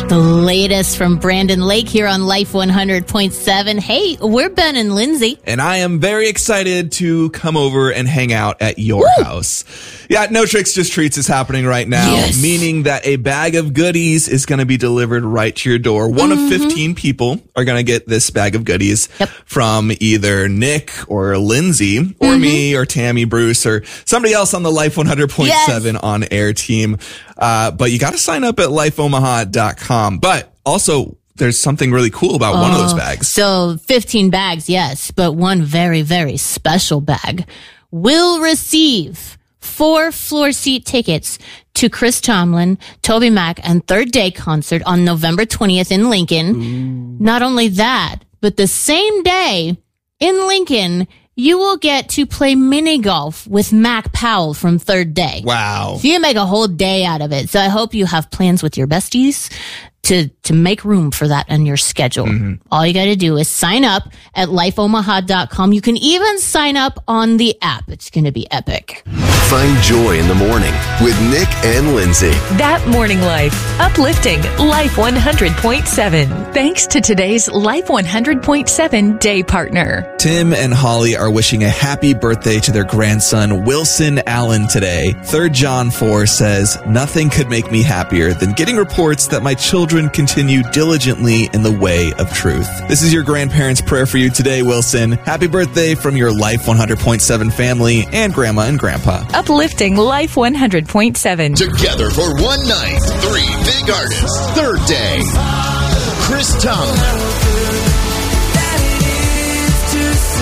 The latest from Brandon Lake here on Life 100.7. Hey, we're Ben and Lindsay. And I am very excited to come over and hang out at your house. Yeah, No Tricks, Just Treats is happening right now, meaning that a bag of goodies is going to be delivered right to your door. One of 15 people are going to get this bag of goodies from either Nick or Lindsay or me or Tammy, Bruce, or somebody else on the Life 100.7 on air team. But you got to sign up at lifeomaha.com. But also, there's something really cool about one of those bags. So 15 bags, yes, but one very, very special bag will receive 4 floor seat tickets to Chris Tomlin, Toby Mac, and Third Day concert on November 20th in Lincoln. Not only that, but the same day in Lincoln, you will get to play mini golf with Mac Powell from Third Day. Wow. So you make a whole day out of it. So I hope you have plans with your besties to make room for that on your schedule. All you got to do is sign up at lifeomaha.com. You can even sign up on the app. It's going to be epic. Find joy in the morning with Nick and Lindsay. That morning life. Uplifting Life 100.7. Thanks to today's Life 100.7 day partner. Tim and Holly are wishing a happy birthday to their grandson, Wilson Allen, today. 3 John 4 says, "Nothing could make me happier than getting reports that my children continue diligently in the way of truth." This is your grandparents' prayer for you today, Wilson. Happy birthday from your Life 100.7 family and Grandma and Grandpa. Uplifting Life 100.7. Together for one night, 3 big artists. Third Day, Chris Tomlin,